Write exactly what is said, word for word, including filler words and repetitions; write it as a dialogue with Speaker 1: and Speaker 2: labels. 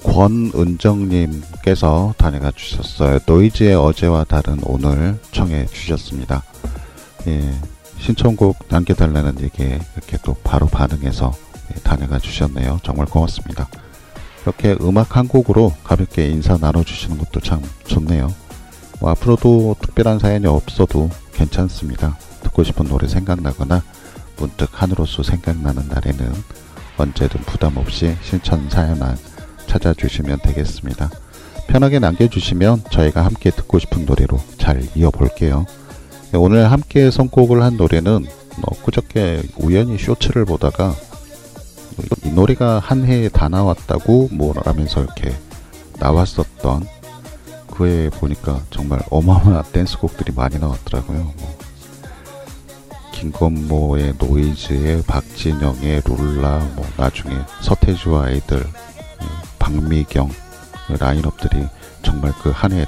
Speaker 1: 권은정님께서 단해가 주셨어요. 노이즈의 어제와 다른 오늘 청해 주셨습니다. 예, 신청곡 남겨달라는 얘기에 이렇게 또 바로 반응해서 예, 단해가 주셨네요. 정말 고맙습니다. 이렇게 음악 한 곡으로 가볍게 인사 나눠주시는 것도 참 좋네요. 뭐 앞으로도 특별한 사연이 없어도 괜찮습니다. 듣고 싶은 노래 생각나거나 문득 한으로서 생각나는 날에는 언제든 부담 없이 신청 사연을 찾아주시면 되겠습니다. 편하게 남겨주시면 저희가 함께 듣고 싶은 노래로 잘 이어볼게요. 오늘 함께 선곡을 한 노래는 뭐 그저께 우연히 쇼츠를 보다가 이 노래가 한 해에 다 나왔다고 뭐라면서 이렇게 나왔었던 그에 보니까 정말 어마어마한 댄스곡들이 많이 나왔더라고요. 뭐 김건모의 노이즈의 박진영의 룰라, 뭐 나중에 서태지와 아이들, 박미경 라인업들이 정말 그 한 해에